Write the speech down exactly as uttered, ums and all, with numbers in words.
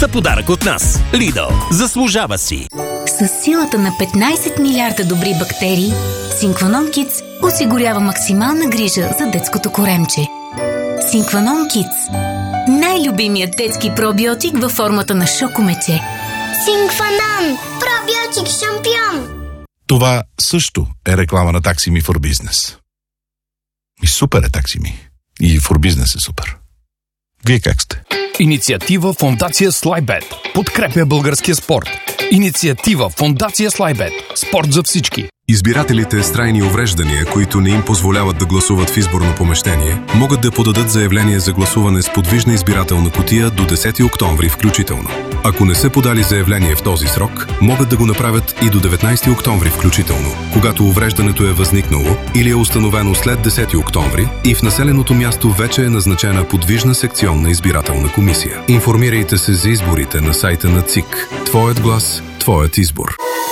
за подарък от нас. Lidl. Заслужава си. С силата на петнайсет милиарда добри бактерии, Синкванон Кидс осигурява максимална грижа за детското коремче. Синкванон Кидс. Най-любимият детски пробиотик във формата на шокомече. Синкванон. Пробиотик шампион. Това също е реклама на Таксими for Business. И супер е Таксими. И for Business е супер. Вие как сте? Инициатива Фондация Слайбет. Подкрепя българския спорт. Инициатива Фондация Слайбет. Спорт за всички. Избирателите с трайни увреждания, които не им позволяват да гласуват в изборно помещение, могат да подадат заявление за гласуване с подвижна избирателна кутия до десети октомври включително. Ако не са подали заявление в този срок, могат да го направят и до деветнайсети октомври включително, когато увреждането е възникнало или е установено след десети октомври и в населеното място вече е назначена подвижна секционна избирателна комисия. Информирайте се за изборите на сайта на ЦИК. Твоят глас, твоят избор.